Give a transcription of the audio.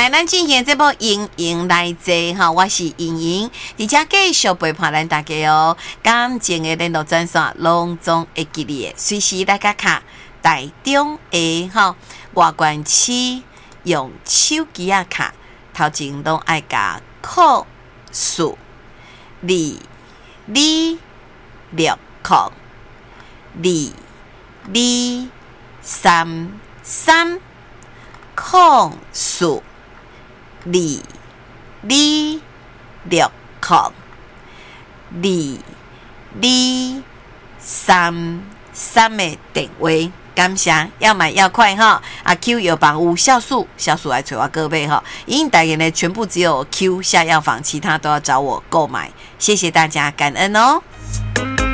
来，咱进行这部莹莹来坐哈，我是莹莹，伫遮继续陪伴咱大家哦。感情的联络专线，拢总会记你的，随时来甲卡台中的哈外关区用手机啊卡，头前拢爱甲扣数2260 2233控数2260 2233的电话，感谢，要买要快哈！阿 Q 药房有酵素来找我各位哈，因代言的全部只有 Q 下药房，其他都要找我购买，谢谢大家，感恩哦。